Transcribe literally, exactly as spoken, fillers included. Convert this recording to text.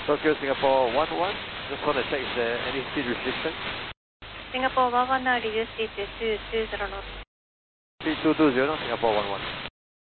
Tokyo, Singapore one one. Just want to check is there any speed restriction? Singapore one one now, reduce speed to two two zero knots. Speed two two zero, Singapore one one.